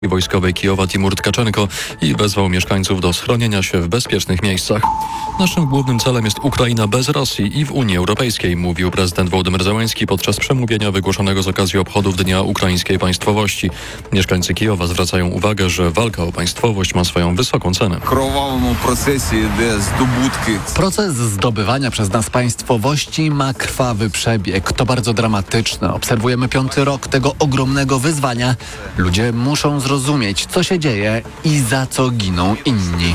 wojskowej Kijowa Timur Tkaczenko i wezwał mieszkańców do schronienia się w bezpiecznych miejscach. Naszym głównym celem jest Ukraina bez Rosji i w Unii Europejskiej, mówił prezydent Wołodymyr Zełenski podczas przemówienia wygłoszonego z okazji obchodów Dnia Ukraińskiej Państwowości. Mieszkańcy Kijowa zwracają uwagę, że walka o państwowość ma swoją wysoką cenę. Proces zdobywania przez nas państwowości ma krwawy przebieg. To bardzo dramatyczne. Obserwujemy 5. rok tego ogromnego wyzwania. Ludzie muszą zrozumieć, co się dzieje i za co giną inni.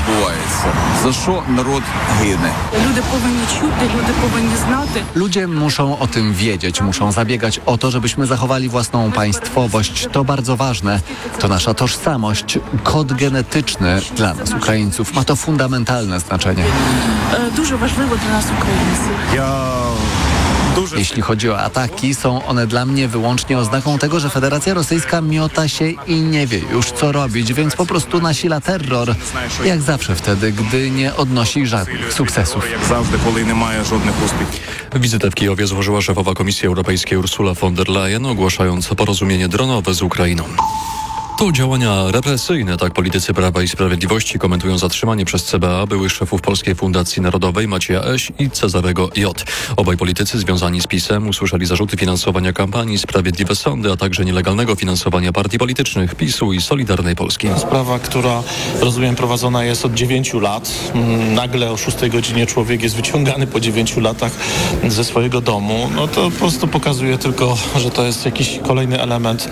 Ludzie muszą o tym wiedzieć, muszą zabiegać o to, żebyśmy zachowali własną państwowość. To bardzo ważne. To nasza tożsamość, kod genetyczny dla nas, Ukraińców. Ma to fundamentalne znaczenie. Дуже важливо для нас, українців. Jeśli chodzi o ataki, są one dla mnie wyłącznie oznaką tego, że Federacja Rosyjska miota się i nie wie już co robić, więc po prostu nasila terror. Jak zawsze wtedy, gdy nie odnosi żadnych sukcesów. Wizytę w Kijowie złożyła szefowa Komisji Europejskiej Ursula von der Leyen, ogłaszając porozumienie dronowe z Ukrainą. To działania represyjne, tak politycy Prawa i Sprawiedliwości komentują zatrzymanie przez CBA byłych szefów Polskiej Fundacji Narodowej Macieja Eś i Cezarego J. Obaj politycy związani z PiS-em usłyszeli zarzuty finansowania kampanii Sprawiedliwe Sądy, a także nielegalnego finansowania partii politycznych PiS-u i Solidarnej Polski. Sprawa, która, rozumiem, prowadzona jest od 9 lat. Nagle o 6 godzinie człowiek jest wyciągany po 9 latach ze swojego domu. No to po prostu pokazuje tylko, że to jest jakiś kolejny element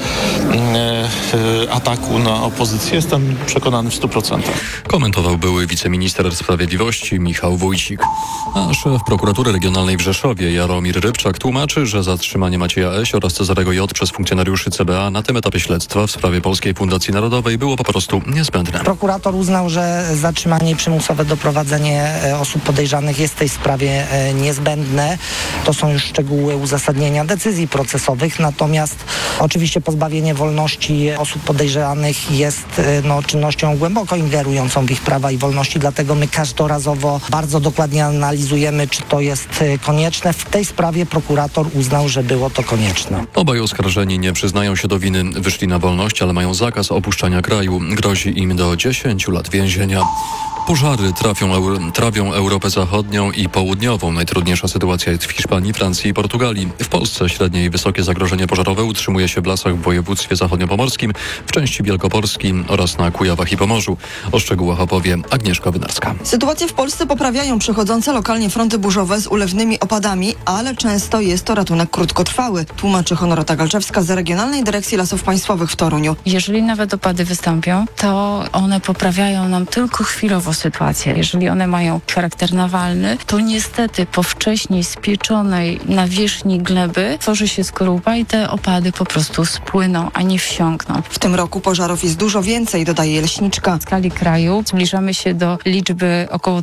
ataku na opozycję. Jestem przekonany w 100%. Komentował były wiceminister sprawiedliwości Michał Wójcik. A szef prokuratury regionalnej w Rzeszowie Jaromir Rybczak tłumaczy, że zatrzymanie Macieja Eś oraz Cezarego J przez funkcjonariuszy CBA na tym etapie śledztwa w sprawie Polskiej Fundacji Narodowej było po prostu niezbędne. Prokurator uznał, że zatrzymanie i przymusowe doprowadzenie osób podejrzanych jest w tej sprawie niezbędne. To są już szczegóły uzasadnienia decyzji procesowych, natomiast oczywiście pozbawienie wolności osób podejrzanych jest czynnością głęboko ingerującą w ich prawa i wolności, dlatego my każdorazowo bardzo dokładnie analizujemy, czy to jest konieczne. W tej sprawie prokurator uznał, że było to konieczne. Obaj oskarżeni nie przyznają się do winy, wyszli na wolność, ale mają zakaz opuszczania kraju. Grozi im do 10 lat więzienia. Pożary trawią Europę Zachodnią i Południową. Najtrudniejsza sytuacja jest w Hiszpanii, Francji i Portugalii. W Polsce średnie i wysokie zagrożenie pożarowe utrzymuje się w lasach w województwie zachodniopomorskim, w części Wielkopolski oraz na Kujawach i Pomorzu. O szczegółach opowie Agnieszka Wynarska. Sytuację w Polsce poprawiają przychodzące lokalnie fronty burzowe z ulewnymi opadami, ale często jest to ratunek krótkotrwały, tłumaczy Honorata Galczewska z Regionalnej Dyrekcji Lasów Państwowych w Toruniu. Jeżeli nawet opady wystąpią, to one poprawiają nam tylko chwilowo sytuację. Jeżeli one mają charakter nawalny, to niestety po wcześniej spieczonej nawierzchni gleby tworzy się skorupa i te opady po prostu spłyną, a nie wsiąkną. W tym roku pożarów jest dużo więcej, dodaje leśniczka. W skali kraju zbliżamy się do liczby około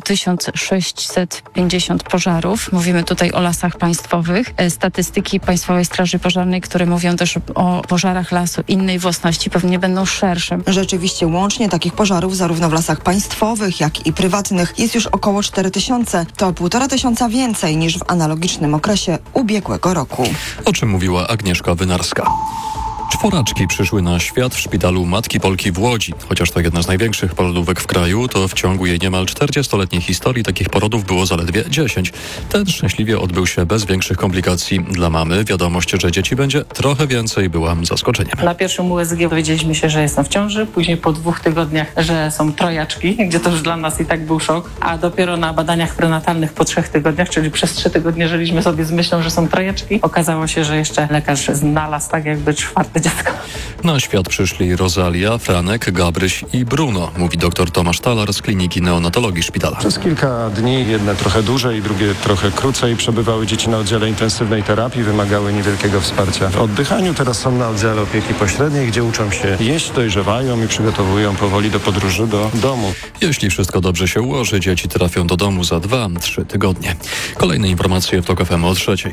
1650 pożarów. Mówimy tutaj o lasach państwowych. Statystyki Państwowej Straży Pożarnej, które mówią też o pożarach lasu innej własności, pewnie będą szersze. Rzeczywiście łącznie takich pożarów zarówno w lasach państwowych, jak i prywatnych jest już około 4000. To 1500 więcej niż w analogicznym okresie ubiegłego roku. O czym mówiła Agnieszka Wynarska. Czworaczki przyszły na świat w szpitalu Matki Polki w Łodzi. Chociaż to jedna z największych porodówek w kraju, to w ciągu jej niemal 40-letniej historii takich porodów było zaledwie 10. Ten szczęśliwie odbył się bez większych komplikacji. Dla mamy wiadomość, że dzieci będzie trochę więcej, była zaskoczeniem. Na pierwszym USG dowiedzieliśmy się, że jestem w ciąży, później po 2 tygodniach, że są trojaczki, gdzie to już dla nas i tak był szok, a dopiero na badaniach prenatalnych po 3 tygodniach, czyli przez 3 tygodnie żyliśmy sobie z myślą, że są trojaczki. Okazało się, że jeszcze lekarz znalazł tak jakby 4. dziecko. Na świat przyszli Rosalia, Franek, Gabryś i Bruno, mówi dr Tomasz Talar z Kliniki Neonatologii Szpitala. Przez kilka dni, jedne trochę dłużej, drugie trochę krócej, przebywały dzieci na oddziale intensywnej terapii, wymagały niewielkiego wsparcia w oddychaniu. Teraz są na oddziale opieki pośredniej, gdzie uczą się jeść, dojrzewają i przygotowują powoli do podróży do domu. Jeśli wszystko dobrze się ułoży, dzieci trafią do domu za 2-3 tygodnie. Kolejne informacje w TOK FM o 3:00.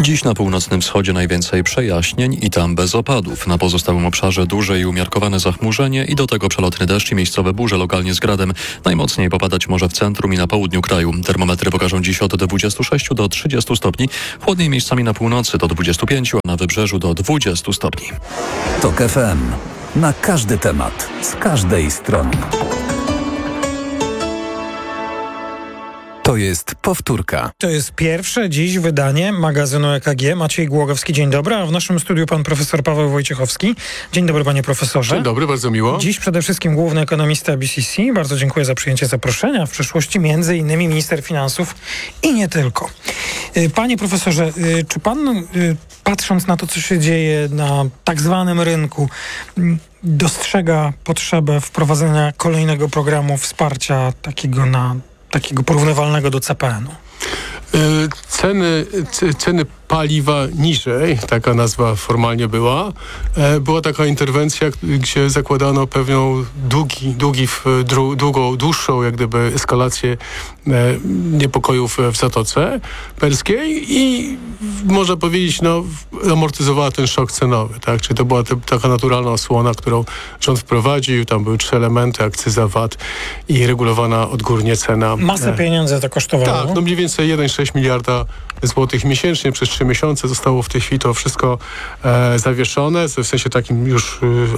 Dziś na północnym wschodzie najwięcej przejaśnień i tam bez opadów. Na pozostałym obszarze duże i umiarkowane zachmurzenie i do tego przelotny deszcz i miejscowe burze, lokalnie z gradem. Najmocniej popadać może w centrum i na południu kraju. Termometry pokażą dziś od 26 do 30 stopni. Chłodniej miejscami na północy do 25, a na wybrzeżu do 20 stopni. TOK FM. Na każdy temat, z każdej strony. To jest powtórka. To jest pierwsze dziś wydanie magazynu EKG. Maciej Głogowski, dzień dobry. A w naszym studiu pan profesor Paweł Wojciechowski. Dzień dobry, panie profesorze. Dzień dobry, bardzo miło. Dziś przede wszystkim główny ekonomista BCC. Bardzo dziękuję za przyjęcie zaproszenia. W przyszłości między innymi minister finansów i nie tylko. Panie profesorze, czy pan, patrząc na to, co się dzieje na tak zwanym rynku, dostrzega potrzebę wprowadzenia kolejnego programu wsparcia takiego porównywalnego do CPN-u? Ceny paliwa niżej, taka nazwa formalnie była. Była taka interwencja, gdzie zakładano pewną dłuższą jak gdyby eskalację niepokojów w Zatoce Perskiej i można powiedzieć, amortyzowała ten szok cenowy, tak? Czyli to była taka naturalna osłona, którą rząd wprowadził. Tam były 3 elementy: akcyza, VAT i regulowana odgórnie cena. Masę pieniędzy to kosztowało. Tak, mniej więcej 1,6 miliarda złotych miesięcznie przez 3 miesiące zostało w tej chwili to wszystko zawieszone, w sensie takim już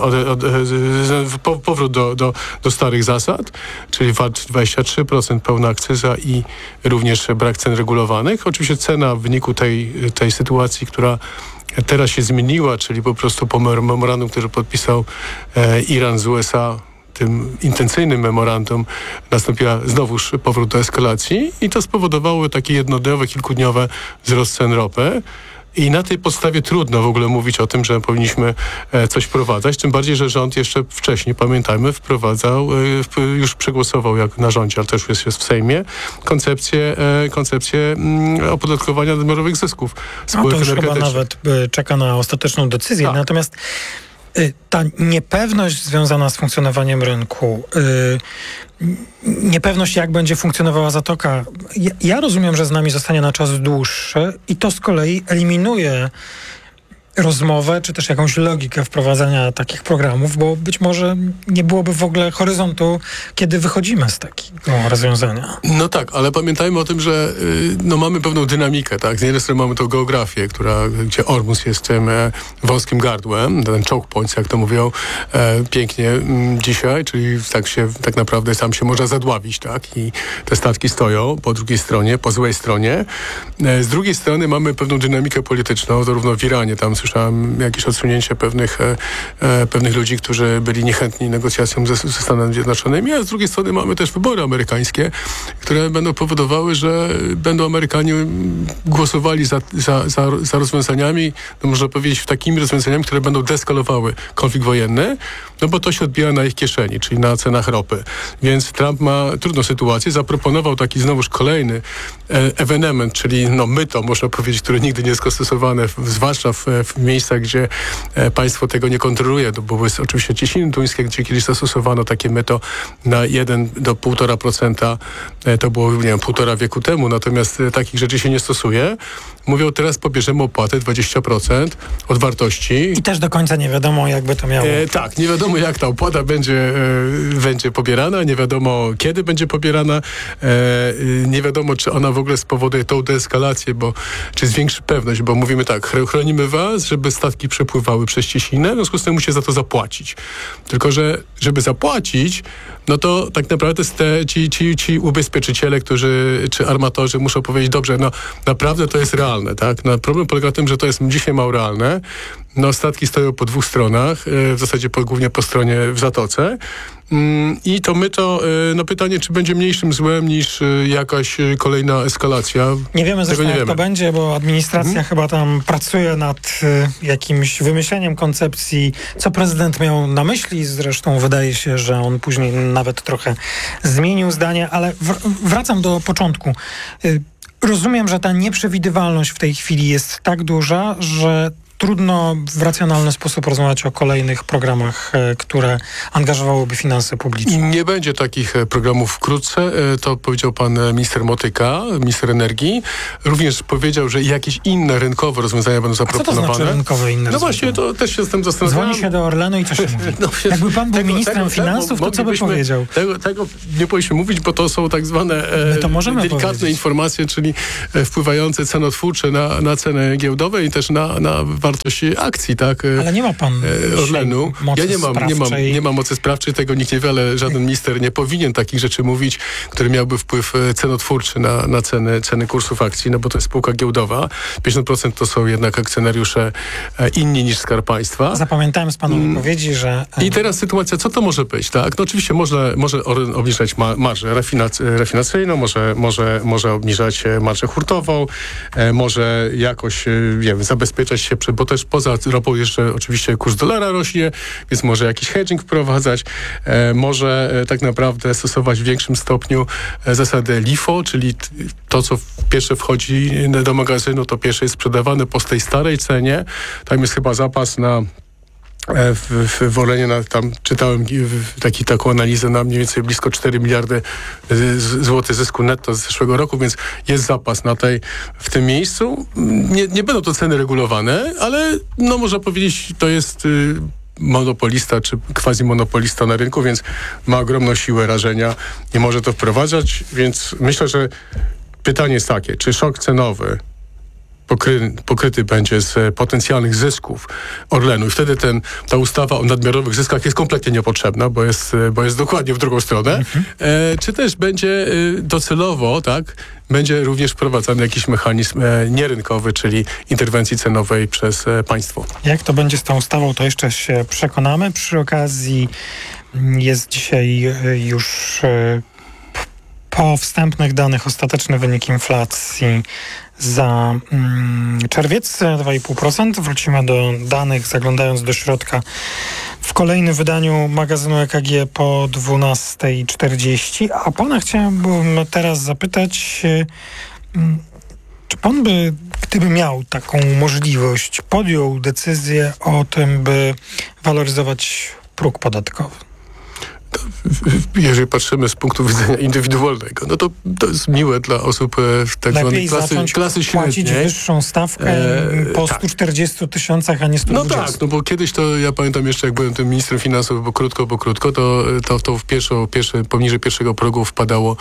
powrót do starych zasad, czyli VAT 23%, pełna akcyza i również brak cen regulowanych. Oczywiście cena w wyniku tej sytuacji, która teraz się zmieniła, czyli po prostu po memorandum, który podpisał Iran z USA, tym intencyjnym memorandum, nastąpiła znowuż powrót do eskalacji i to spowodowało taki jednodniowy, kilkudniowy wzrost cen ropy. I na tej podstawie trudno w ogóle mówić o tym, że powinniśmy coś wprowadzać, tym bardziej, że rząd jeszcze wcześniej, pamiętajmy, wprowadzał, już przegłosował jak na rządzie, ale też jest w Sejmie, koncepcję opodatkowania nadmiarowych zysków spółek to już energetycznych. chyba nawet czeka na ostateczną decyzję. Tak. Natomiast ta niepewność związana z funkcjonowaniem rynku, niepewność, jak będzie funkcjonowała Zatoka, ja rozumiem, że z nami zostanie na czas dłuższy i to z kolei eliminuje rozmowę, czy też jakąś logikę wprowadzania takich programów, bo być może nie byłoby w ogóle horyzontu, kiedy wychodzimy z takiego rozwiązania. No tak, ale pamiętajmy o tym, że mamy pewną dynamikę, tak? Z jednej strony mamy tą geografię, gdzie Ormus jest tym wąskim gardłem, ten choke points, jak to mówią pięknie dzisiaj, czyli tak naprawdę sam się można zadławić, tak? I te statki stoją po drugiej stronie, po złej stronie. Z drugiej strony mamy pewną dynamikę polityczną, zarówno w Iranie, tam słyszałem jakieś odsunięcie pewnych ludzi, którzy byli niechętni negocjacjom ze Stanami Zjednoczonymi, a z drugiej strony mamy też wybory amerykańskie, które będą powodowały, że będą Amerykanie głosowali za rozwiązaniami, można powiedzieć, takimi rozwiązaniami, które będą deeskalowały konflikt wojenny, bo to się odbija na ich kieszeni, czyli na cenach ropy. Więc Trump ma trudną sytuację, zaproponował taki znowuż kolejny ewenement, czyli myto, można powiedzieć, które nigdy nie jest stosowane, zwłaszcza w miejscach, gdzie państwo tego nie kontroluje, bo były oczywiście Ciesiny duńskie, gdzie kiedyś zastosowano takie myto na 1 do 1,5%. To było, 1,5 wieku temu, natomiast takich rzeczy się nie stosuje. Mówią, teraz pobierzemy opłatę 20% od wartości. I też do końca nie wiadomo, jakby to miało. Tak, nie wiadomo, jak ta opłata będzie pobierana, nie wiadomo, kiedy będzie pobierana, nie wiadomo, czy ona w ogóle spowoduje tą deeskalację, czy zwiększy pewność, bo mówimy tak, chronimy was, żeby statki przepływały przez Ciesinę, w związku z tym musi za to zapłacić. Tylko, że żeby zapłacić, to tak naprawdę ci ubezpieczyciele, czy armatorzy muszą powiedzieć, dobrze, naprawdę to jest realne, tak? Problem polega na tym, że to jest dzisiaj mało realne. Statki stoją po 2 stronach, w zasadzie głównie po stronie w Zatoce. I pytanie, czy będzie mniejszym złem niż jakaś kolejna eskalacja. Nie wiemy zresztą, jak to będzie, bo administracja chyba tam pracuje nad jakimś wymyśleniem koncepcji, co prezydent miał na myśli. Zresztą wydaje się, że on później nawet trochę zmienił zdanie, ale wracam do początku. Rozumiem, że ta nieprzewidywalność w tej chwili jest tak duża, że trudno w racjonalny sposób rozmawiać o kolejnych programach, które angażowałyby finanse publiczne. Nie będzie takich programów wkrótce. To powiedział pan minister Motyka, minister energii. Również powiedział, że jakieś inne rynkowe rozwiązania będą zaproponowane. A co to znaczy rynkowe inne No właśnie, to też się z tym zastanawiam. Dzwoni się do Orlenu i co się mówi? Jakby pan był ministrem finansów, to co by powiedział? Tego nie powinniśmy mówić, bo to są tak zwane delikatne informacje, czyli wpływające cenotwórcze na ceny giełdowe i też na wartość akcji, tak? Ale nie ma pan Orlenu. mocy Nie mam mocy sprawczej, tego nikt nie wie, ale żaden minister nie powinien takich rzeczy mówić, który miałby wpływ cenotwórczy na ceny kursów akcji, no bo to jest spółka giełdowa. 50% to są jednak akcjonariusze inni niż Skarb Państwa. Zapamiętałem z pana wypowiedzi, że... I teraz sytuacja, co to może być, tak? No oczywiście może obniżać marżę refinacyjną, może obniżać marżę hurtową, może jakoś, nie wiem, zabezpieczać się, bo też poza ropą jeszcze oczywiście kurs dolara rośnie, więc może jakiś hedging wprowadzać, może tak naprawdę stosować w większym stopniu zasadę LIFO, czyli to, co pierwsze wchodzi do magazynu, to pierwsze jest sprzedawane po tej starej cenie. Tam jest chyba zapas na w Orlenie, tam czytałem taką analizę na mniej więcej blisko 4 miliardy złotych zysku netto z zeszłego roku, więc jest zapas w tym miejscu. Nie będą to ceny regulowane, ale no można powiedzieć, to jest monopolista czy quasi-monopolista na rynku, więc ma ogromną siłę rażenia i może to wprowadzać, więc myślę, że pytanie jest takie, czy szok cenowy pokryty będzie z potencjalnych zysków Orlenu i wtedy ta ustawa o nadmiarowych zyskach jest kompletnie niepotrzebna, bo jest dokładnie w drugą stronę, czy też będzie docelowo, tak, będzie również wprowadzany jakiś mechanizm nierynkowy, czyli interwencji cenowej przez państwo. Jak to będzie z tą ustawą, to jeszcze się przekonamy. Przy okazji jest dzisiaj już po wstępnych danych ostateczny wynik inflacji za czerwiec 2,5%. Wrócimy do danych, zaglądając do środka w kolejnym wydaniu magazynu EKG po 12:40. A pana chciałbym teraz zapytać, czy pan by, gdyby miał taką możliwość, podjął decyzję o tym, by waloryzować próg podatkowy? Jeżeli patrzymy z punktu widzenia indywidualnego, no to jest miłe dla osób w tak zwanej klasy średniej. Płacić wyższą stawkę po 140 tysiącach, a nie 120. No tak, no bo kiedyś to ja pamiętam jeszcze, jak byłem tym ministrem finansów, bo krótko, to w poniżej pierwszego progu wpadało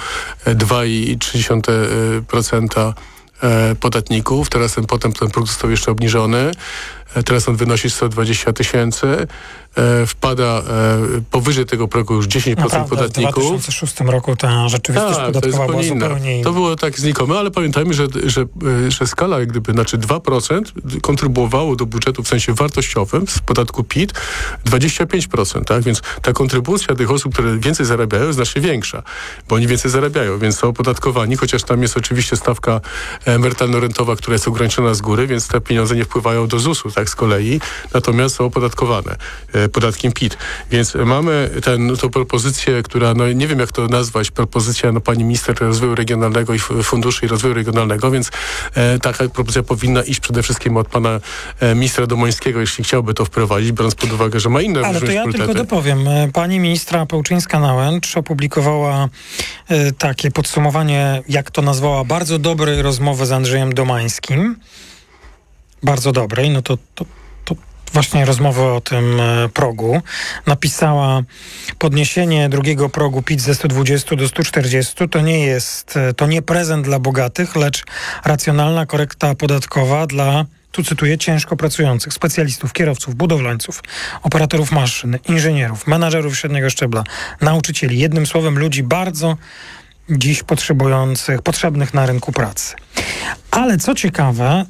2,3% podatników. Teraz potem ten próg został jeszcze obniżony. Teraz on wynosi 120 tysięcy. Wpada powyżej tego progu już 10% podatników. W 2006 roku ta rzeczywistość podatkowa była zupełnie inna. To było tak znikome, ale pamiętajmy, że skala jak gdyby, 2% kontrybuowało do budżetu w sensie wartościowym z podatku PIT 25%, tak? Więc ta kontrybucja tych osób, które więcej zarabiają, jest znacznie większa, bo oni więcej zarabiają, więc są opodatkowani, chociaż tam jest oczywiście stawka emerytalno-rentowa, która jest ograniczona z góry, więc te pieniądze nie wpływają do ZUS-u, tak z kolei, natomiast są opodatkowane podatkiem PIT. Więc mamy tą propozycję, która, no nie wiem jak to nazwać, propozycja pani minister rozwoju regionalnego i funduszy i rozwoju regionalnego, więc taka propozycja powinna iść przede wszystkim od pana ministra Domońskiego, jeśli chciałby to wprowadzić, biorąc pod uwagę, że ma inne ale to ja tylko dopowiem. Pani ministra Pełczyńska-Nałęcz opublikowała takie podsumowanie, jak to nazwała, bardzo dobrej rozmowy z Andrzejem Domańskim. Bardzo dobrej, no to właśnie rozmowę o tym progu. Napisała: podniesienie drugiego progu PIT ze 120 do 140 to nie prezent dla bogatych, lecz racjonalna korekta podatkowa dla, tu cytuję, ciężko pracujących specjalistów, kierowców, budowlańców, operatorów maszyn, inżynierów, menadżerów średniego szczebla, nauczycieli. Jednym słowem ludzi bardzo dziś potrzebnych na rynku pracy. Ale co ciekawe,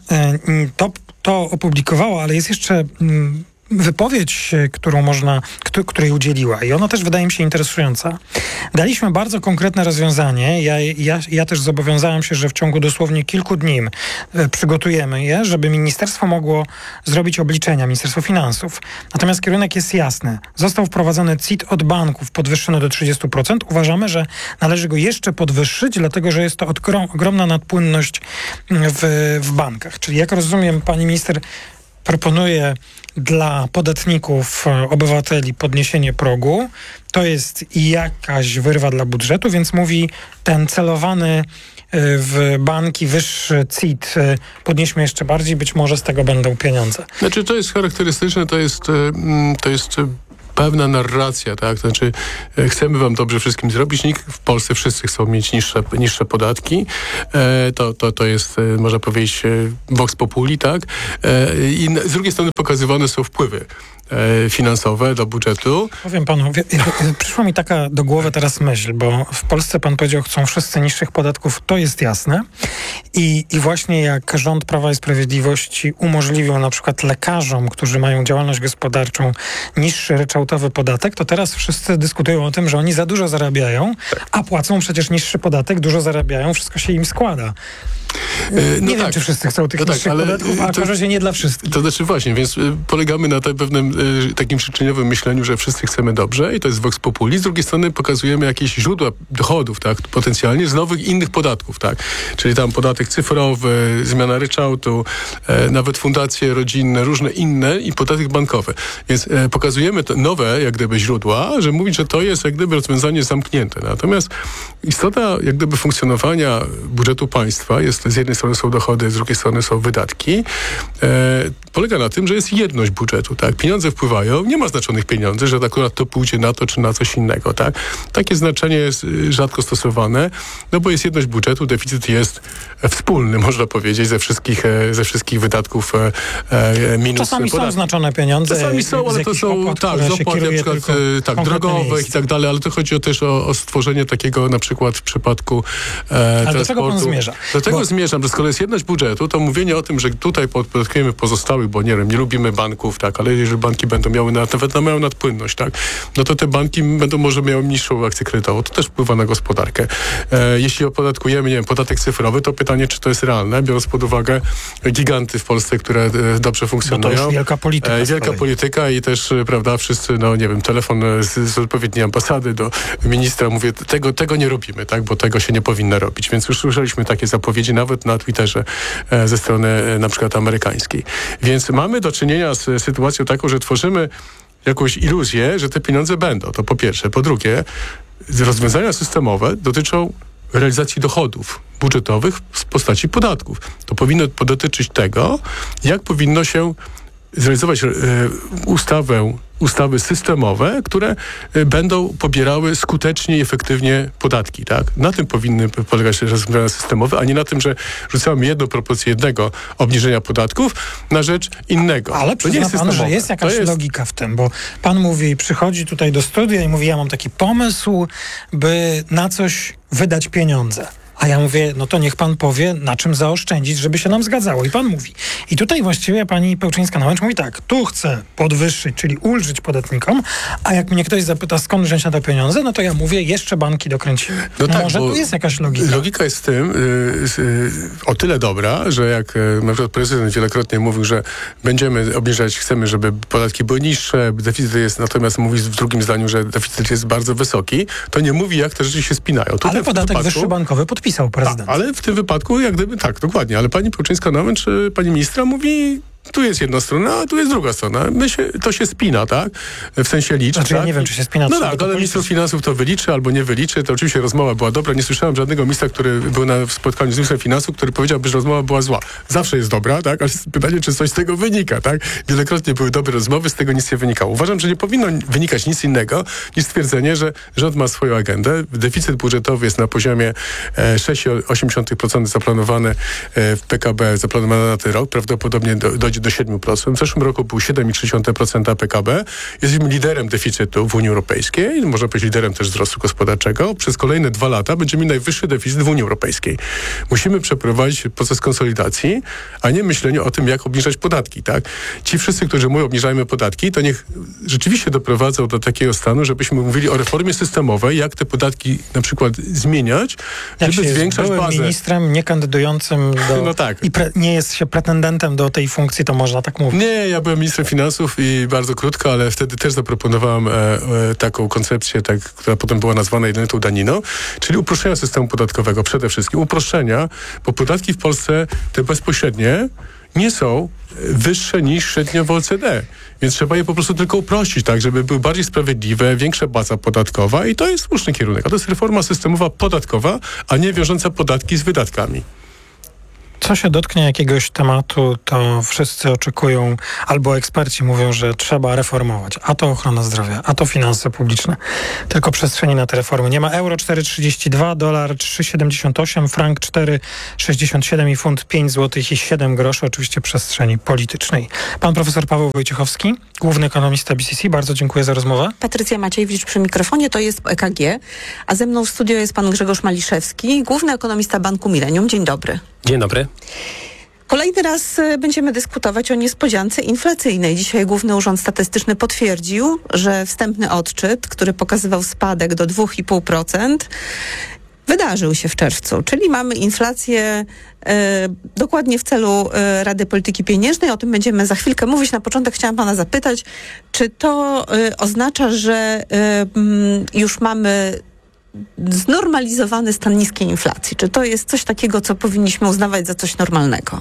to opublikowała, ale jest jeszcze wypowiedź, której udzieliła i ona też wydaje mi się interesująca. Daliśmy bardzo konkretne rozwiązanie. Ja też zobowiązałem się, że w ciągu dosłownie kilku dni przygotujemy je, żeby ministerstwo mogło zrobić obliczenia, Ministerstwo Finansów. Natomiast kierunek jest jasny. Został wprowadzony CIT od banków podwyższony do 30%. Uważamy, że należy go jeszcze podwyższyć, dlatego że jest to ogromna nadpłynność w bankach. Czyli jak rozumiem, pani minister proponuje dla podatników, obywateli podniesienie progu. To jest jakaś wyrwa dla budżetu, więc mówi, ten celowany w banki wyższy CIT podnieśmy jeszcze bardziej, być może z tego będą pieniądze. Znaczy, to jest charakterystyczne, to jest pewna narracja, tak? Znaczy, chcemy wam dobrze wszystkim zrobić. W Polsce wszyscy chcą mieć niższe podatki. To jest, można powiedzieć, vox populi, tak? I z drugiej strony pokazywane są wpływy finansowe do budżetu. Powiem panu, przyszła mi taka do głowy teraz myśl, bo w Polsce pan powiedział, chcą wszyscy niższych podatków, to jest jasne. I właśnie jak rząd Prawa i Sprawiedliwości umożliwił na przykład lekarzom, którzy mają działalność gospodarczą, niższy ryczałtowy podatek, to teraz wszyscy dyskutują o tym, że oni za dużo zarabiają, a płacą przecież niższy podatek, dużo zarabiają, wszystko się im składa. Nie wiem, czy wszyscy chcą tych niższych podatków, a okaże się nie dla wszystkich. To znaczy właśnie, więc polegamy na pewnym takim przyczynowym myśleniu, że wszyscy chcemy dobrze i to jest vox populi. Z drugiej strony pokazujemy jakieś źródła dochodów, tak, potencjalnie z nowych innych podatków, tak. Czyli tam podatek cyfrowy, zmiana ryczałtu, nawet fundacje rodzinne, różne inne i podatek bankowy. Więc pokazujemy te nowe, jak gdyby, źródła, że mówić, że to jest jak gdyby rozwiązanie zamknięte. Natomiast istota jak gdyby funkcjonowania budżetu państwa jest, z jednej strony są dochody, z drugiej strony są wydatki, polega na tym, że jest jedność budżetu, tak? Pieniądze wpływają, nie ma znaczonych pieniędzy, że akurat to pójdzie na to, czy na coś innego, tak? Takie znaczenie jest rzadko stosowane, no bo jest jedność budżetu, deficyt jest wspólny, można powiedzieć, ze wszystkich wydatków minus czasami podatki. Są znaczone pieniądze. Czasami są, ale to są z opłat na przykład drogowych i tak dalej, ale to chodzi też o stworzenie takiego na przykład w przypadku transportu. Do czego pan zmierza? Do tego zmierzam, że skoro jest jedność budżetu, to mówienie o tym, że tutaj podatkujemy pozostałych, bo nie wiem, nie lubimy banków, tak, ale jeżeli banki będą miały nawet mają nadpłynność, tak, no to te banki będą może miały niższą akcję kredytową. To też wpływa na gospodarkę. Jeśli opodatkujemy, nie wiem, podatek cyfrowy, to pytanie, czy to jest realne, biorąc pod uwagę giganty w Polsce, które dobrze funkcjonują. No to już wielka polityka. Wielka polityka i też, prawda, wszyscy, no nie wiem, telefon z odpowiedniej ambasady do ministra, mówię, tego nie robimy, tak, bo tego się nie powinno robić. Więc już słyszeliśmy takie zapowiedzi nawet na Twitterze ze strony na przykład amerykańskiej. Więc mamy do czynienia z sytuacją taką, że tworzymy jakąś iluzję, że te pieniądze będą. To po pierwsze. Po drugie, rozwiązania systemowe dotyczą realizacji dochodów budżetowych w postaci podatków. To powinno dotyczyć tego, jak powinno się zrealizować ustawy systemowe, które będą pobierały skutecznie i efektywnie podatki. Tak? Na tym powinny polegać rozwiązania systemowe, a nie na tym, że rzucamy jedną proporcję jednego obniżenia podatków na rzecz innego. Ale przyzna pan, że jest jakaś logika w tym, bo pan mówi, przychodzi tutaj do studia i mówi, ja mam taki pomysł, by na coś wydać pieniądze. A ja mówię, no to niech pan powie, na czym zaoszczędzić, żeby się nam zgadzało. I pan mówi. I tutaj właściwie pani Pełczyńska-Nałęcz mówi tak, tu chcę podwyższyć, czyli ulżyć podatnikom, a jak mnie ktoś zapyta, skąd wziąć na te pieniądze, no to ja mówię, jeszcze banki dokręcimy. No tak, może tu jest jakaś logika. Logika jest w tym o tyle dobra, że jak na przykład prezydent wielokrotnie mówił, że będziemy obniżać, chcemy, żeby podatki były niższe, deficyt jest, natomiast mówi w drugim zdaniu, że deficyt jest bardzo wysoki, to nie mówi, jak te rzeczy się spinają. Tutaj ale podatek wyższy bankowy podpisał prezydent. Ale w tym wypadku, jak gdyby tak, dokładnie. Ale pani Pełczyńska-Nałęcz, pani ministra mówi, tu jest jedna strona, a tu jest druga strona. To się spina, tak? W sensie liczb. Znaczy, tak? ja nie wiem, czy się spina. No tak, ale minister finansów to wyliczy albo nie wyliczy. To oczywiście rozmowa była dobra. Nie słyszałem żadnego ministra, który był na spotkaniu z ministrem finansów, który powiedziałby, że rozmowa była zła. Zawsze jest dobra, tak? Ale pytanie, czy coś z tego wynika, tak? Wielokrotnie były dobre rozmowy, z tego nic nie wynikało. Uważam, że nie powinno wynikać nic innego niż stwierdzenie, że rząd ma swoją agendę. Deficyt budżetowy jest na poziomie 6,8% zaplanowany w PKB, zaplanowany na ten rok. Prawdopodobnie dojdzie do 7%. W zeszłym roku był 7,3% PKB. Jesteśmy liderem deficytu w Unii Europejskiej. Można powiedzieć liderem też wzrostu gospodarczego. Przez kolejne 2 lata będziemy mieli najwyższy deficyt w Unii Europejskiej. Musimy przeprowadzić proces konsolidacji, a nie myślenie o tym, jak obniżać podatki. Tak? Ci wszyscy, którzy mówią, obniżajmy podatki, to niech rzeczywiście doprowadzą do takiego stanu, żebyśmy mówili o reformie systemowej, jak te podatki na przykład zmieniać, żeby zwiększać bazę. Jak się ministrem niekandydującym do... No tak. I nie jest się pretendentem do tej funkcji, to można tak mówić. Nie, ja byłem ministrem finansów i bardzo krótko, ale wtedy też zaproponowałem taką koncepcję, która potem była nazwana jednolitą daniną, czyli uproszczenia systemu podatkowego przede wszystkim. Uproszczenia, bo podatki w Polsce, te bezpośrednie, nie są wyższe niż średnio w OECD. Więc trzeba je po prostu tylko uprościć, tak, żeby były bardziej sprawiedliwe, większa baza podatkowa i to jest słuszny kierunek. A to jest reforma systemowa podatkowa, a nie wiążąca podatki z wydatkami. Co się dotknie jakiegoś tematu, to wszyscy oczekują, albo eksperci mówią, że trzeba reformować. A to ochrona zdrowia, a to finanse publiczne. Tylko przestrzeni na te reformy nie ma. Euro 4,32, dolar 3,78, frank 4,67 i funt 5 zł i 7 groszy. Oczywiście przestrzeni politycznej. Pan profesor Paweł Wojciechowski, główny ekonomista BCC. Bardzo dziękuję za rozmowę. Patrycja Maciejewicz przy mikrofonie, to jest EKG, a ze mną w studio jest pan Grzegorz Maliszewski, główny ekonomista Banku Millennium. Dzień dobry. Dzień dobry. Kolejny raz będziemy dyskutować o niespodziance inflacyjnej. Dzisiaj Główny Urząd Statystyczny potwierdził, że wstępny odczyt, który pokazywał spadek do 2,5%, wydarzył się w czerwcu, czyli mamy inflację dokładnie w celu Rady Polityki Pieniężnej. O tym będziemy za chwilkę mówić. Na początek chciałam pana zapytać, czy to oznacza, że już mamy znormalizowany stan niskiej inflacji? Czy to jest coś takiego, co powinniśmy uznawać za coś normalnego?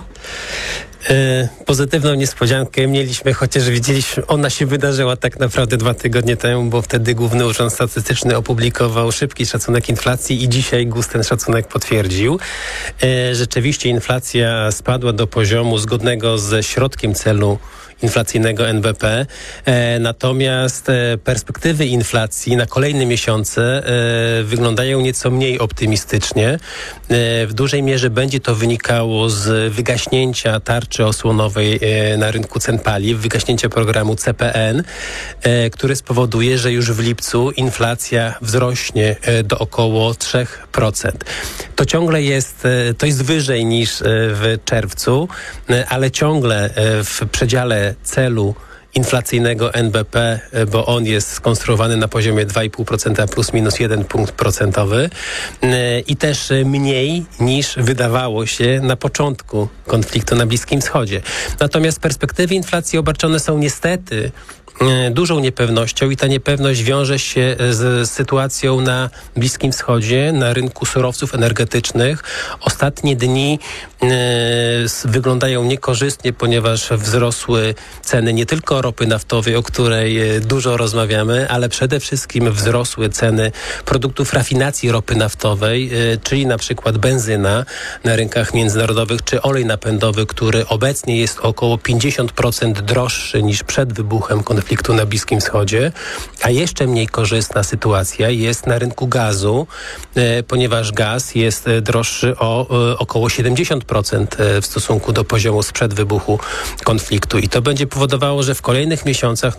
Pozytywną niespodziankę mieliśmy, chociaż widzieliśmy, ona się wydarzyła tak naprawdę 2 tygodnie temu, bo wtedy Główny Urząd Statystyczny opublikował szybki szacunek inflacji i dzisiaj GUS ten szacunek potwierdził. Rzeczywiście inflacja spadła do poziomu zgodnego ze środkiem celu inflacyjnego NBP. Natomiast perspektywy inflacji na kolejne miesiące wyglądają nieco mniej optymistycznie. W dużej mierze będzie to wynikało z wygaśnięcia tarczy osłonowej na rynku cen paliw, wygaśnięcia programu CPN, który spowoduje, że już w lipcu inflacja wzrośnie do około 3%. To ciągle jest wyżej niż w czerwcu, ale ciągle w przedziale celu inflacyjnego NBP, bo on jest skonstruowany na poziomie 2,5% plus minus 1 punkt procentowy i też mniej niż wydawało się na początku konfliktu na Bliskim Wschodzie. Natomiast perspektywy inflacji obarczone są niestety dużą niepewnością i ta niepewność wiąże się z sytuacją na Bliskim Wschodzie, na rynku surowców energetycznych. Ostatnie dni wyglądają niekorzystnie, ponieważ wzrosły ceny nie tylko ropy naftowej, o której dużo rozmawiamy, ale przede wszystkim wzrosły ceny produktów rafinacji ropy naftowej, czyli na przykład benzyna na rynkach międzynarodowych, czy olej napędowy, który obecnie jest około 50% droższy niż przed wybuchem konfliktu na Bliskim Wschodzie, a jeszcze mniej korzystna sytuacja jest na rynku gazu, ponieważ gaz jest droższy o około 70% w stosunku do poziomu sprzed wybuchu konfliktu i to będzie powodowało, że w kolejnych miesiącach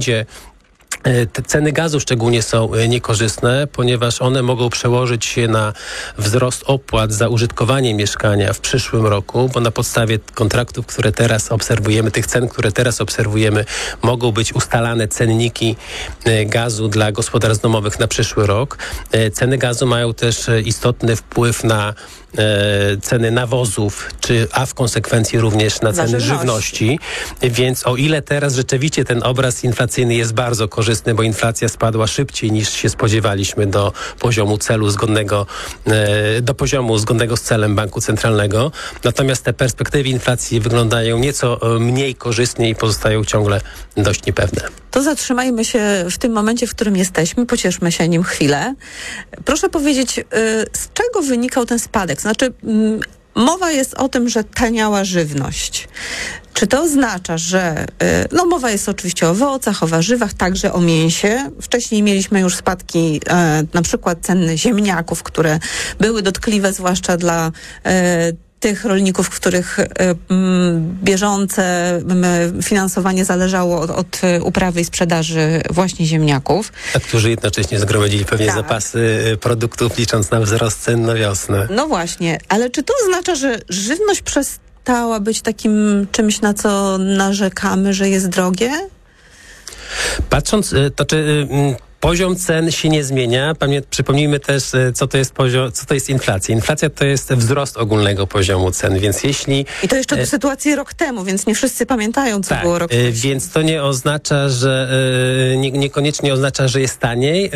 te ceny gazu szczególnie są niekorzystne, ponieważ one mogą przełożyć się na wzrost opłat za użytkowanie mieszkania w przyszłym roku, bo na podstawie kontraktów, które teraz obserwujemy, tych cen, które teraz obserwujemy, mogą być ustalane cenniki gazu dla gospodarstw domowych na przyszły rok. Ceny gazu mają też istotny wpływ na ceny nawozów, a w konsekwencji również na ceny żywności. Więc o ile teraz rzeczywiście ten obraz inflacyjny jest bardzo korzystny, bo inflacja spadła szybciej niż się spodziewaliśmy do poziomu celu zgodnego z celem Banku Centralnego. Natomiast te perspektywy inflacji wyglądają nieco mniej korzystnie i pozostają ciągle dość niepewne. To zatrzymajmy się w tym momencie, w którym jesteśmy, pocieszmy się nim chwilę. Proszę powiedzieć, z czego wynikał ten spadek? Znaczy, mowa jest o tym, że taniała żywność. Czy to oznacza, że mowa jest oczywiście o owocach, o warzywach, także o mięsie. Wcześniej mieliśmy już spadki na przykład cen ziemniaków, które były dotkliwe zwłaszcza dla tych rolników, których bieżące finansowanie zależało od uprawy i sprzedaży właśnie ziemniaków. A którzy jednocześnie zgromadzili pewnie zapasy produktów, licząc na wzrost cen na wiosnę. No właśnie, ale czy to oznacza, że żywność przestała być takim czymś, na co narzekamy, że jest drogie? Patrząc, Poziom cen się nie zmienia. Przypomnijmy też, co to jest inflacja. Inflacja to jest wzrost ogólnego poziomu cen, więc jeśli... I to jeszcze do sytuacji rok temu, więc nie wszyscy pamiętają, co było rok wcześniej. Więc to nie oznacza, że niekoniecznie oznacza, że jest taniej.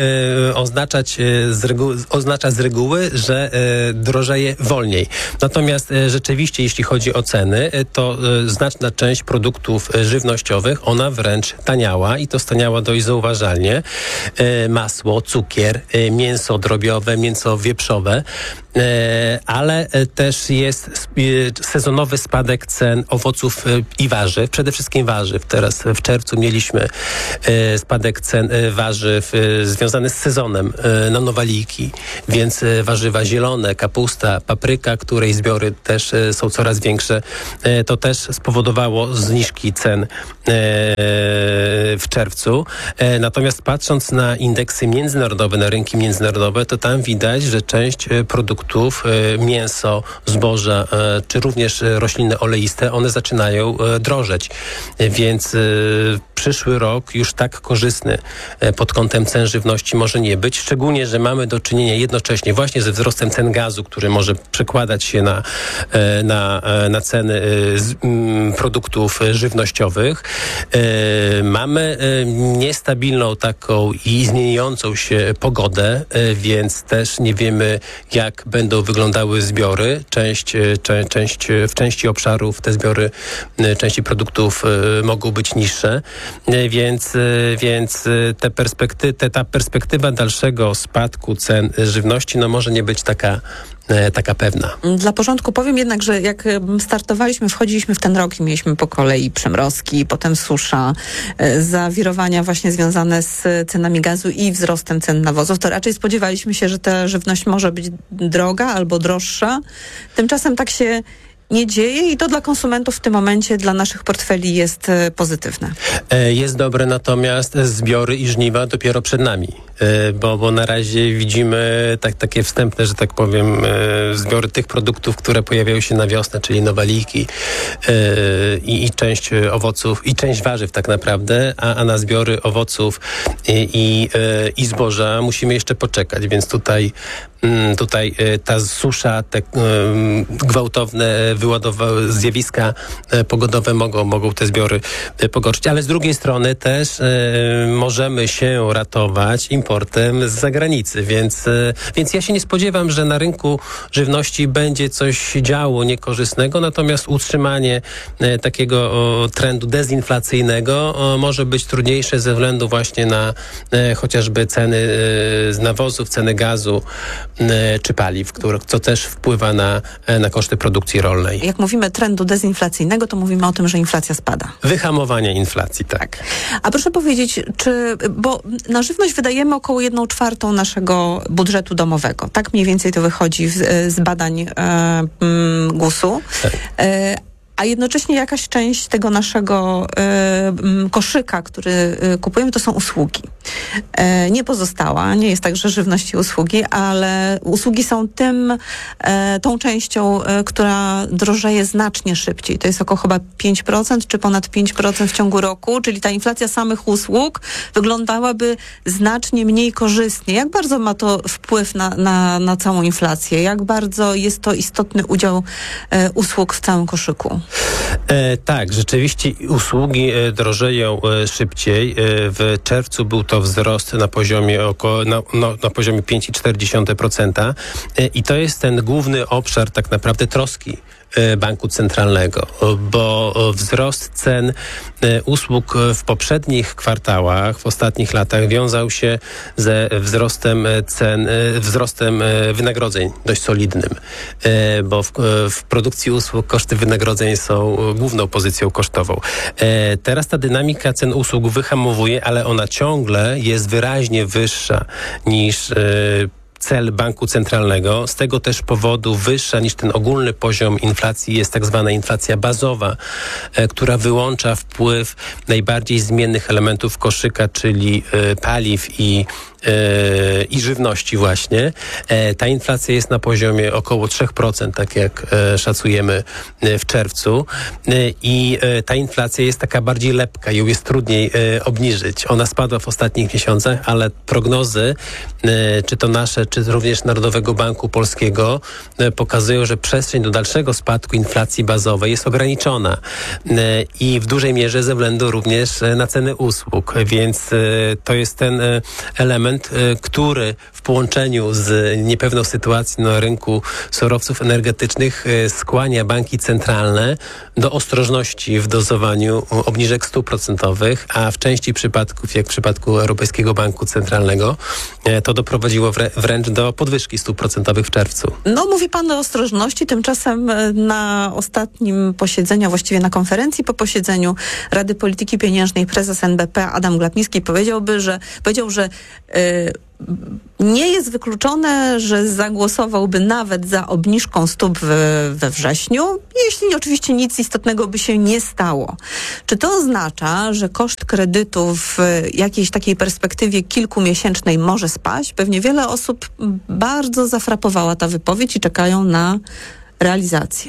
Oznacza z reguły, że drożeje wolniej. Natomiast rzeczywiście, jeśli chodzi o ceny, to znaczna część produktów żywnościowych, ona wręcz taniała i to staniała dość zauważalnie. Masło, cukier, mięso drobiowe, mięso wieprzowe, ale też jest sezonowy spadek cen owoców i warzyw, przede wszystkim warzyw. Teraz w czerwcu mieliśmy spadek cen warzyw związany z sezonem na nowaliki, więc warzywa zielone, kapusta, papryka, której zbiory też są coraz większe, to też spowodowało zniżki cen w czerwcu. Natomiast patrząc na indeksy międzynarodowe, na rynki międzynarodowe, to tam widać, że część produktów, mięso, zboża, czy również rośliny oleiste, one zaczynają drożeć. Więc przyszły rok już tak korzystny pod kątem cen żywności może nie być, szczególnie, że mamy do czynienia jednocześnie właśnie ze wzrostem cen gazu, który może przekładać się na ceny produktów żywnościowych. Mamy niestabilną taką i zmieniającą się pogodę, więc też nie wiemy, jak będą wyglądały zbiory. W części obszarów te zbiory części produktów mogą być niższe, więc ta perspektywa dalszego spadku cen żywności może nie być taka pewna. Dla porządku powiem jednak, że jak startowaliśmy, wchodziliśmy w ten rok i mieliśmy po kolei przymrozki, potem susza, zawirowania właśnie związane z cenami gazu i wzrostem cen nawozów, to raczej spodziewaliśmy się, że ta żywność może być droga albo droższa. Tymczasem tak się nie dzieje i to dla konsumentów w tym momencie, dla naszych portfeli jest pozytywne. Jest dobre, natomiast zbiory i żniwa dopiero przed nami, bo na razie widzimy takie wstępne, że tak powiem, zbiory tych produktów, które pojawiają się na wiosnę, czyli nowaliki i część owoców i część warzyw tak naprawdę, a na zbiory owoców i zboża musimy jeszcze poczekać, więc tutaj ta susza, te gwałtowne zjawiska pogodowe mogą te zbiory pogorszyć, ale z drugiej strony też możemy się ratować importem z zagranicy, więc ja się nie spodziewam, że na rynku żywności będzie coś działo niekorzystnego, natomiast utrzymanie takiego trendu dezinflacyjnego może być trudniejsze ze względu właśnie na chociażby ceny nawozów, ceny gazu czy paliw, co też wpływa na koszty produkcji rolnej. Jak mówimy trendu dezinflacyjnego, to mówimy o tym, że inflacja spada. Wyhamowanie inflacji, tak. A proszę powiedzieć, bo na żywność wydajemy około 1/4 naszego budżetu domowego. Tak mniej więcej to wychodzi z badań GUS-u. Tak. A jednocześnie jakaś część tego naszego koszyka, który kupujemy, to są usługi. Nie pozostała, nie jest tak, że żywność i usługi, ale usługi są tą częścią, która drożeje znacznie szybciej. To jest około chyba 5% czy ponad 5% w ciągu roku, czyli ta inflacja samych usług wyglądałaby znacznie mniej korzystnie. Jak bardzo ma to wpływ na całą inflację? Jak bardzo jest to istotny udział usług w całym koszyku? Tak, rzeczywiście usługi drożeją szybciej. W czerwcu był to wzrost na poziomie na poziomie 5,4% i to jest ten główny obszar tak naprawdę troski Banku Centralnego, bo wzrost cen usług w poprzednich kwartałach, w ostatnich latach wiązał się ze wzrostem wynagrodzeń dość solidnym, bo w produkcji usług koszty wynagrodzeń są główną pozycją kosztową. Teraz ta dynamika cen usług wyhamowuje, ale ona ciągle jest wyraźnie wyższa niż cel Banku Centralnego. Z tego też powodu wyższa niż ten ogólny poziom inflacji jest tak zwana inflacja bazowa, która wyłącza wpływ najbardziej zmiennych elementów koszyka, czyli paliw i i żywności właśnie. Ta inflacja jest na poziomie około 3%, tak jak szacujemy w czerwcu. I ta inflacja jest taka bardziej lepka, ją jest trudniej obniżyć. Ona spadła w ostatnich miesiącach, ale prognozy, czy to nasze, czy również Narodowego Banku Polskiego, pokazują, że przestrzeń do dalszego spadku inflacji bazowej jest ograniczona i w dużej mierze ze względu również na ceny usług, więc to jest ten element, który w połączeniu z niepewną sytuacją na rynku surowców energetycznych skłania banki centralne do ostrożności w dozowaniu obniżek stóp procentowych, a w części przypadków, jak w przypadku Europejskiego Banku Centralnego, to doprowadziło wręcz do podwyżki stóp procentowych w czerwcu. No, mówi pan o ostrożności, tymczasem na ostatnim posiedzeniu, właściwie na konferencji po posiedzeniu Rady Polityki Pieniężnej prezes NBP Adam Glapiński powiedział, że nie jest wykluczone, że zagłosowałby nawet za obniżką stóp we wrześniu, jeśli oczywiście nic istotnego by się nie stało. Czy to oznacza, że koszt kredytu w jakiejś takiej perspektywie kilkumiesięcznej może spaść? Pewnie wiele osób bardzo zafrapowała ta wypowiedź i czekają na realizację.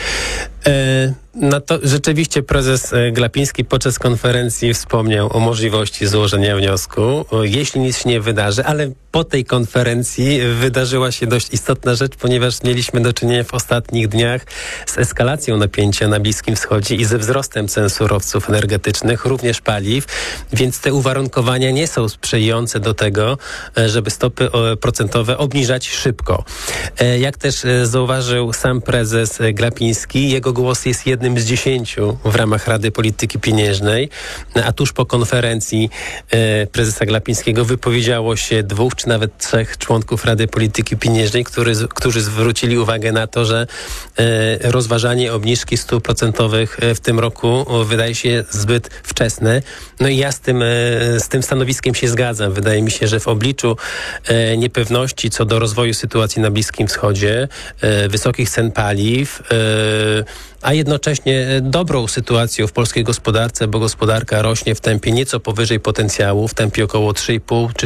No to rzeczywiście prezes Glapiński podczas konferencji wspomniał o możliwości złożenia wniosku, jeśli nic się nie wydarzy, ale po tej konferencji wydarzyła się dość istotna rzecz, ponieważ mieliśmy do czynienia w ostatnich dniach z eskalacją napięcia na Bliskim Wschodzie i ze wzrostem cen surowców energetycznych, również paliw, więc te uwarunkowania nie są sprzyjające do tego, żeby stopy procentowe obniżać szybko. Jak też zauważył sam prezes Glapiński, jego głos jest jednym z 10 w ramach Rady Polityki Pieniężnej, a tuż po konferencji prezesa Glapińskiego wypowiedziało się 2 czy nawet 3 członków Rady Polityki Pieniężnej, którzy zwrócili uwagę na to, że rozważanie obniżki stóp procentowych w tym roku wydaje się zbyt wczesne. No i ja z tym stanowiskiem się zgadzam. Wydaje mi się, że w obliczu niepewności co do rozwoju sytuacji na Bliskim Wschodzie, wysokich cen paliw, a jednocześnie dobrą sytuacją w polskiej gospodarce, bo gospodarka rośnie w tempie nieco powyżej potencjału, w tempie około 3,5 czy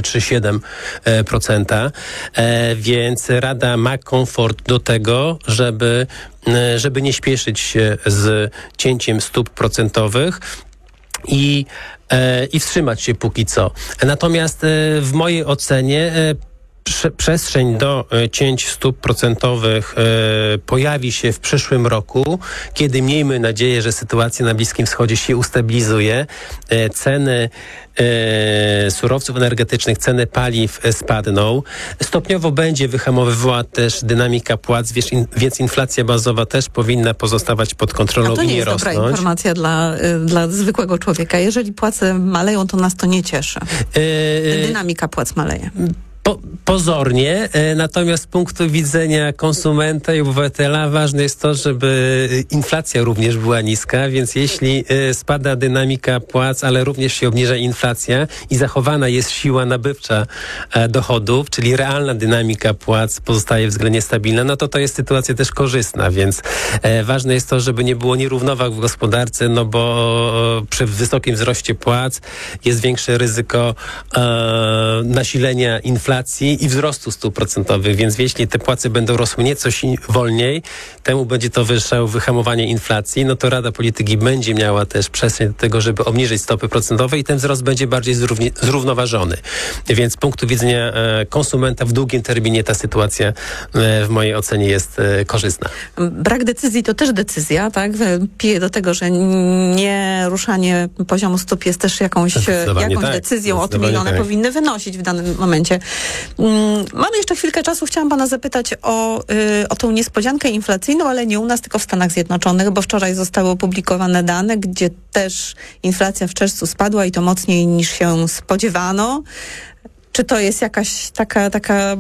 3,7%, więc Rada ma komfort do tego, żeby nie śpieszyć się z cięciem stóp procentowych i wstrzymać się póki co. Natomiast w mojej ocenie przestrzeń do cięć stóp procentowych pojawi się w przyszłym roku, kiedy miejmy nadzieję, że sytuacja na Bliskim Wschodzie się ustabilizuje, ceny surowców energetycznych, ceny paliw spadną. Stopniowo będzie wyhamowywała też dynamika płac, więc inflacja bazowa też powinna pozostawać pod kontrolą i nie rosnąć. To nie jest dobra informacja dla zwykłego człowieka. Jeżeli płace maleją, to nas to nie cieszy. Dynamika płac maleje. Pozornie, natomiast z punktu widzenia konsumenta i obywatela ważne jest to, żeby inflacja również była niska, więc jeśli spada dynamika płac, ale również się obniża inflacja i zachowana jest siła nabywcza dochodów, czyli realna dynamika płac pozostaje względnie stabilna, no to jest sytuacja też korzystna, więc ważne jest to, żeby nie było nierównowag w gospodarce, no bo przy wysokim wzroście płac jest większe ryzyko nasilenia inflacji i wzrostu stóp procentowych, więc jeśli te płace będą rosły nieco wolniej, temu będzie towarzyszało wyhamowanie inflacji, no to Rada Polityki będzie miała też przestrzeń do tego, żeby obniżyć stopy procentowe i ten wzrost będzie bardziej zrównoważony. Więc z punktu widzenia konsumenta w długim terminie ta sytuacja w mojej ocenie jest korzystna. Brak decyzji to też decyzja, tak? Pije do tego, że nie ruszanie poziomu stóp jest też jakąś decyzją o tym, ile one powinny wynosić w danym momencie. Mamy jeszcze chwilkę czasu. Chciałam pana zapytać o tą niespodziankę inflacyjną, ale nie u nas, tylko w Stanach Zjednoczonych, bo wczoraj zostały opublikowane dane, gdzie też inflacja w czerwcu spadła i to mocniej niż się spodziewano. Czy to jest jakaś taka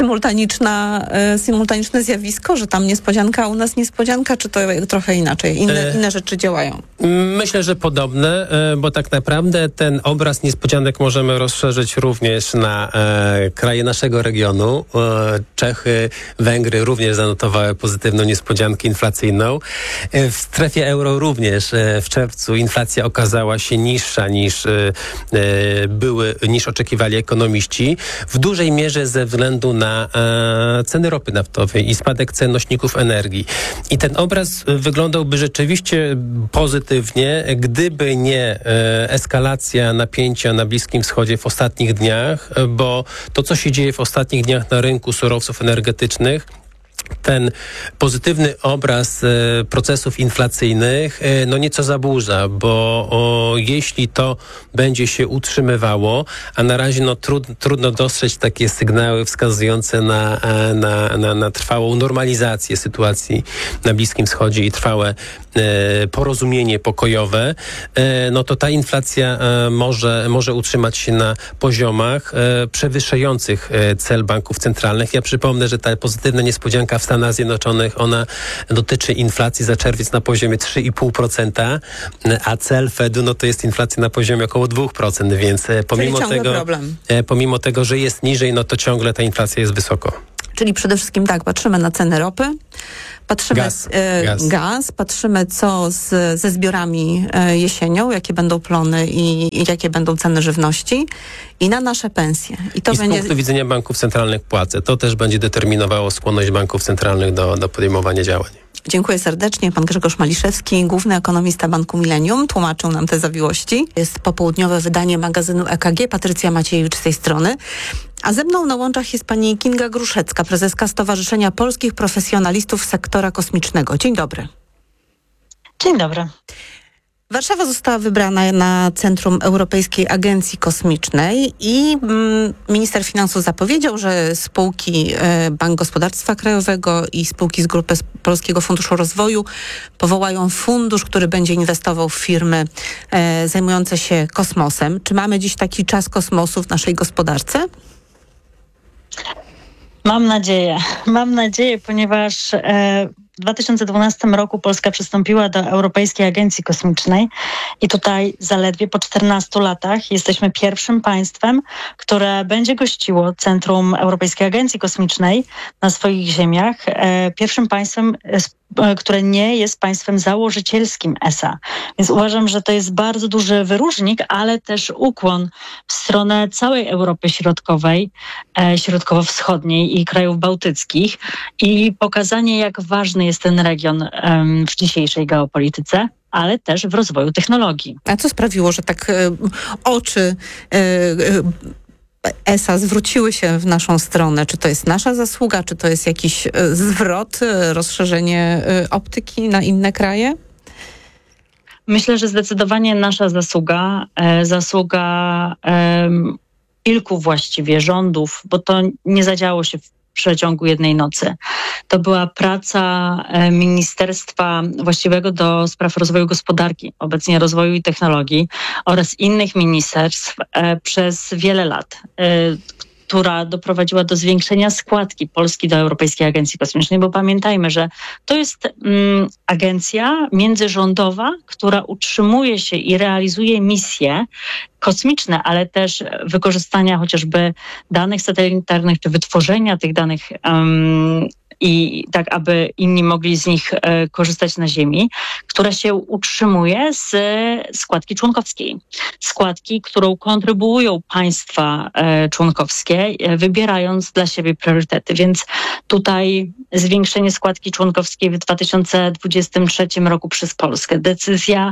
symultaniczne zjawisko, że tam niespodzianka, a u nas niespodzianka, czy to trochę inaczej? Inne rzeczy działają? Myślę, że podobne, bo tak naprawdę ten obraz niespodzianek możemy rozszerzyć również na kraje naszego regionu. Czechy, Węgry również zanotowały pozytywną niespodziankę inflacyjną. W strefie euro również w czerwcu inflacja okazała się niższa niż oczekiwali ekonomiści. ekonomiści, w dużej mierze ze względu na ceny ropy naftowej i spadek cen nośników energii. I ten obraz wyglądałby rzeczywiście pozytywnie, gdyby nie eskalacja napięcia na Bliskim Wschodzie w ostatnich dniach, bo to, co się dzieje w ostatnich dniach na rynku surowców energetycznych, ten pozytywny obraz procesów inflacyjnych nieco zaburza, bo jeśli to będzie się utrzymywało, a na razie trudno dostrzec takie sygnały wskazujące na trwałą normalizację sytuacji na Bliskim Wschodzie i trwałe porozumienie pokojowe, to ta inflacja może utrzymać się na poziomach przewyższających cel banków centralnych. Ja przypomnę, że ta pozytywna niespodzianka w Stanach Zjednoczonych, ona dotyczy inflacji za czerwiec na poziomie 3,5%, a cel Fedu to jest inflacja na poziomie około 2%, więc pomimo tego, że jest niżej, to ciągle ta inflacja jest wysoko. Czyli przede wszystkim patrzymy na ceny ropy, patrzymy gaz, patrzymy co ze zbiorami jesienią, jakie będą plony i jakie będą ceny żywności i na nasze pensje. I z punktu widzenia banków centralnych płace, to też będzie determinowało skłonność banków centralnych do podejmowania działań. Dziękuję serdecznie. Pan Grzegorz Maliszewski, główny ekonomista Banku Millennium, tłumaczył nam te zawiłości. Jest popołudniowe wydanie magazynu EKG. Patrycja Maciejewicz z tej strony. A ze mną na łączach jest pani Kinga Gruszecka, prezeska Stowarzyszenia Polskich Profesjonalistów Sektora Kosmicznego. Dzień dobry. Dzień dobry. Warszawa została wybrana na Centrum Europejskiej Agencji Kosmicznej i minister finansów zapowiedział, że spółki Bank Gospodarstwa Krajowego i spółki z grupy Polskiego Funduszu Rozwoju powołają fundusz, który będzie inwestował w firmy zajmujące się kosmosem. Czy mamy dziś taki czas kosmosu w naszej gospodarce? Mam nadzieję, ponieważ w 2012 roku Polska przystąpiła do Europejskiej Agencji Kosmicznej i tutaj zaledwie po 14 latach jesteśmy pierwszym państwem, które będzie gościło Centrum Europejskiej Agencji Kosmicznej na swoich ziemiach. Pierwszym państwem, które nie jest państwem założycielskim ESA. Więc uważam, że to jest bardzo duży wyróżnik, ale też ukłon w stronę całej Europy Środkowej, środkowo-wschodniej i krajów bałtyckich i pokazanie, jak ważny jest ten region w dzisiejszej geopolityce, ale też w rozwoju technologii. A co sprawiło, że tak oczy ESA zwróciły się w naszą stronę? Czy to jest nasza zasługa, czy to jest jakiś zwrot, rozszerzenie optyki na inne kraje? Myślę, że zdecydowanie nasza zasługa kilku właściwie rządów, bo to nie zadziało się w przeciągu jednej nocy. To była praca Ministerstwa właściwego do spraw rozwoju gospodarki, obecnie rozwoju i technologii oraz innych ministerstw przez wiele lat, która doprowadziła do zwiększenia składki Polski do Europejskiej Agencji Kosmicznej, bo pamiętajmy, że to jest agencja międzyrządowa, która utrzymuje się i realizuje misje kosmiczne, ale też wykorzystania chociażby danych satelitarnych, czy wytworzenia tych danych i tak, aby inni mogli z nich korzystać na Ziemi, która się utrzymuje z składki członkowskiej. Składki, którą kontrybuują państwa członkowskie, wybierając dla siebie priorytety. Więc tutaj zwiększenie składki członkowskiej w 2023 roku przez Polskę, decyzja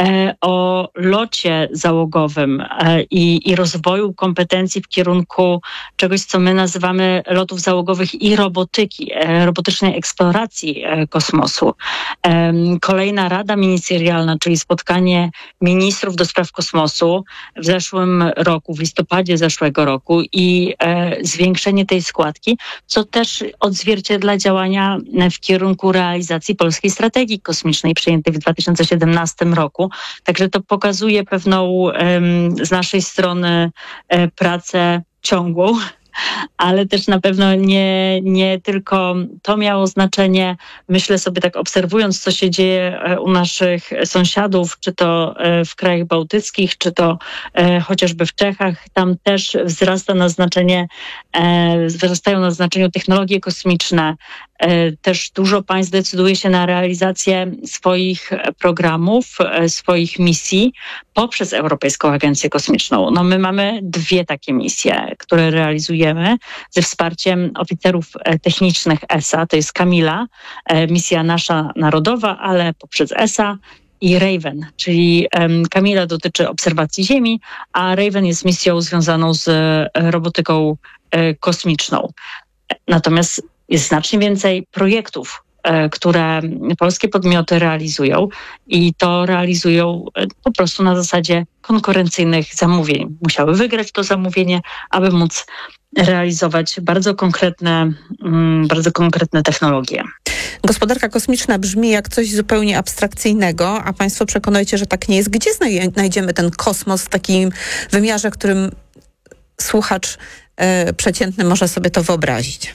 o locie załogowym i rozwoju kompetencji w kierunku czegoś, co my nazywamy lotów załogowych i robotyki, robotycznej eksploracji kosmosu. Kolejna Rada Ministerialna, czyli spotkanie ministrów do spraw kosmosu w zeszłym roku, w listopadzie zeszłego roku i zwiększenie tej składki, co też odzwierciedla działania w kierunku realizacji polskiej strategii kosmicznej przyjętej w 2017 roku. Także to pokazuje pewną z naszej strony pracę ciągłą, ale też na pewno nie tylko to miało znaczenie. Myślę sobie tak obserwując, co się dzieje u naszych sąsiadów, czy to w krajach bałtyckich, czy to chociażby w Czechach, tam też wzrastają na znaczeniu technologie kosmiczne, Też dużo państw decyduje się na realizację swoich programów, swoich misji poprzez Europejską Agencję Kosmiczną. No my mamy 2 takie misje, które realizujemy ze wsparciem oficerów technicznych ESA. To jest Kamila, misja nasza narodowa, ale poprzez ESA, i Raven, czyli Kamila dotyczy obserwacji Ziemi, a Raven jest misją związaną z robotyką kosmiczną. Natomiast jest znacznie więcej projektów, które polskie podmioty realizują i to realizują po prostu na zasadzie konkurencyjnych zamówień. Musiały wygrać to zamówienie, aby móc realizować bardzo konkretne technologie. Gospodarka kosmiczna brzmi jak coś zupełnie abstrakcyjnego, a państwo przekonujecie, że tak nie jest. Gdzie znajdziemy ten kosmos w takim wymiarze, którym słuchacz przeciętny może sobie to wyobrazić?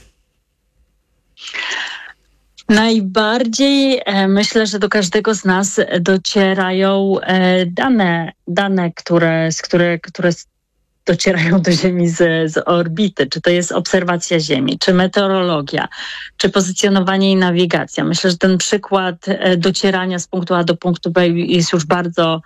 Najbardziej myślę, że do każdego z nas docierają dane, które docierają do Ziemi z orbity. Czy to jest obserwacja Ziemi, czy meteorologia, czy pozycjonowanie i nawigacja. Myślę, że ten przykład docierania z punktu A do punktu B jest już bardzo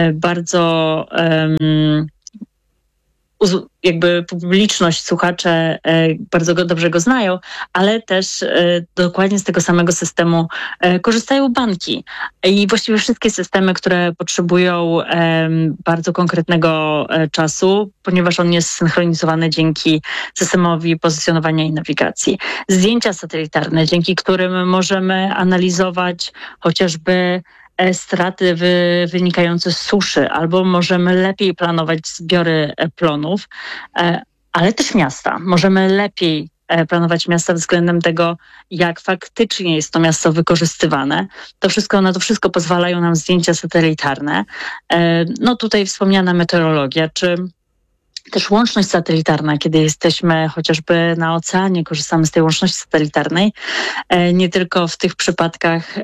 jakby publiczność, słuchacze bardzo dobrze go znają, ale też dokładnie z tego samego systemu korzystają banki i właściwie wszystkie systemy, które potrzebują bardzo konkretnego czasu, ponieważ on jest synchronizowany dzięki systemowi pozycjonowania i nawigacji. Zdjęcia satelitarne, dzięki którym możemy analizować chociażby straty wynikające z suszy, albo możemy lepiej planować zbiory plonów, ale też miasta. Możemy lepiej planować miasta względem tego, jak faktycznie jest to miasto wykorzystywane. Na to wszystko pozwalają nam zdjęcia satelitarne. No tutaj wspomniana meteorologia, czy też łączność satelitarna, kiedy jesteśmy chociażby na oceanie, korzystamy z tej łączności satelitarnej, nie tylko w tych przypadkach,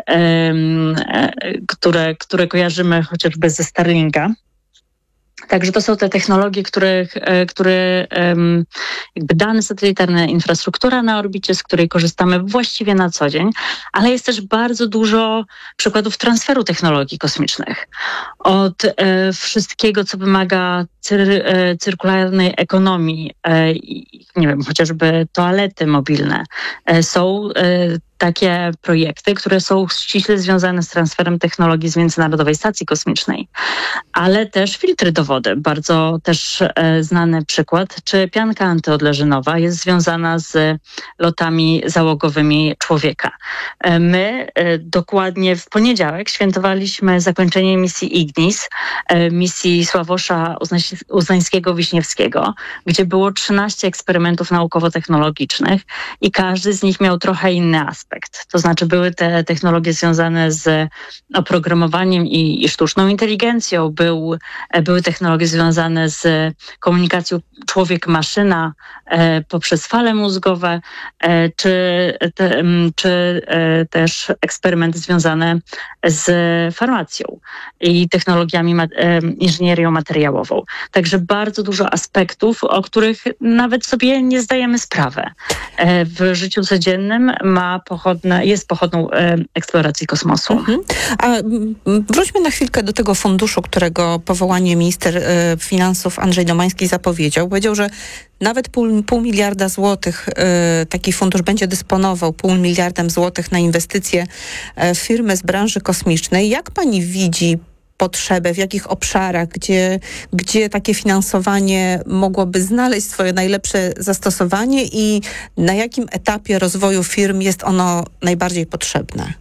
które kojarzymy chociażby ze Starlinka. Także to są te technologie, które jakby dane satelitarne, infrastruktura na orbicie, z której korzystamy właściwie na co dzień, ale jest też bardzo dużo przykładów transferu technologii kosmicznych. Od wszystkiego, co wymaga cyrkularnej ekonomii, nie wiem, chociażby toalety mobilne. Są takie projekty, które są ściśle związane z transferem technologii z Międzynarodowej Stacji Kosmicznej, ale też filtry do wody, bardzo też znany przykład, czy pianka antyodleżynowa jest związana z lotami załogowymi człowieka. My dokładnie w poniedziałek świętowaliśmy zakończenie misji Ignis, misji Sławosza Uznańskiego-Wiśniewskiego, gdzie było 13 eksperymentów naukowo-technologicznych i każdy z nich miał trochę inny aspekt. To znaczy były te technologie związane z oprogramowaniem i sztuczną inteligencją, były technologie związane z komunikacją człowiek-maszyna poprzez fale mózgowe, czy też eksperymenty związane z farmacją i technologiami, inżynierią materiałową. Także bardzo dużo aspektów, o których nawet sobie nie zdajemy sprawy. W życiu codziennym jest pochodną eksploracji kosmosu. A wróćmy na chwilkę do tego funduszu, którego powołanie minister finansów Andrzej Domański zapowiedział. Powiedział, że nawet pół miliarda złotych taki fundusz będzie dysponował, 0,5 miliarda złotych na inwestycje w firmy z branży kosmicznej. Jak pani widzi potrzebę, w jakich obszarach, gdzie takie finansowanie mogłoby znaleźć swoje najlepsze zastosowanie i na jakim etapie rozwoju firm jest ono najbardziej potrzebne?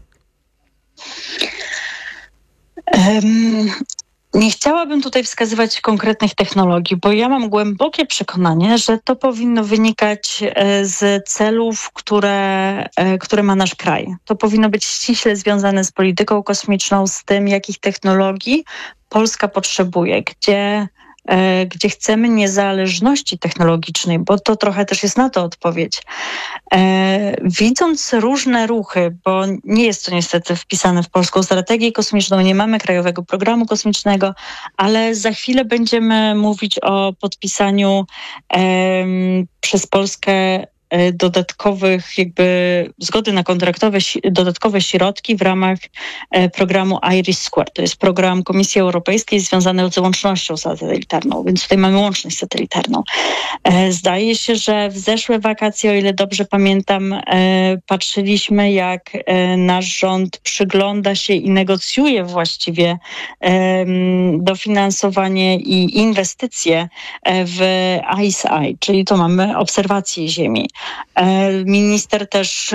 Nie chciałabym tutaj wskazywać konkretnych technologii, bo ja mam głębokie przekonanie, że to powinno wynikać z celów, które ma nasz kraj. To powinno być ściśle związane z polityką kosmiczną, z tym, jakich technologii Polska potrzebuje, gdzie chcemy niezależności technologicznej, bo to trochę też jest na to odpowiedź. Widząc różne ruchy, bo nie jest to niestety wpisane w polską strategię kosmiczną, nie mamy krajowego programu kosmicznego, ale za chwilę będziemy mówić o podpisaniu przez Polskę dodatkowych zgody na dodatkowe środki w ramach programu IRIS². To jest program Komisji Europejskiej związany z łącznością satelitarną, więc tutaj mamy łączność satelitarną. Zdaje się, że w zeszłe wakacje, o ile dobrze pamiętam, patrzyliśmy, jak nasz rząd przygląda się i negocjuje właściwie dofinansowanie i inwestycje w ICEYE, czyli to mamy obserwację Ziemi. Minister też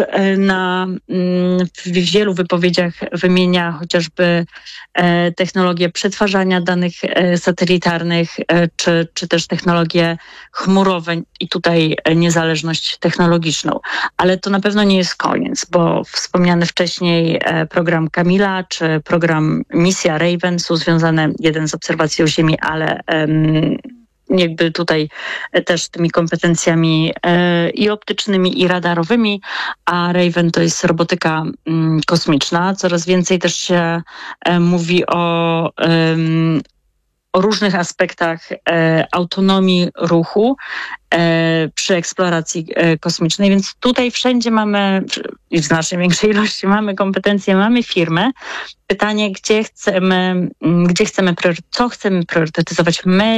w wielu wypowiedziach wymienia chociażby technologię przetwarzania danych satelitarnych, czy też technologie chmurowe i tutaj niezależność technologiczną. Ale to na pewno nie jest koniec, bo wspomniany wcześniej program Kamila, czy program Misja Raven są związane jeden z obserwacją Ziemi, ale tutaj też tymi kompetencjami i optycznymi, i radarowymi, a Raven to jest robotyka kosmiczna. Coraz więcej też się mówi o różnych aspektach autonomii ruchu przy eksploracji kosmicznej, więc tutaj wszędzie mamy, i w znacznie większej ilości mamy kompetencje, mamy firmy. Pytanie, co chcemy priorytetyzować my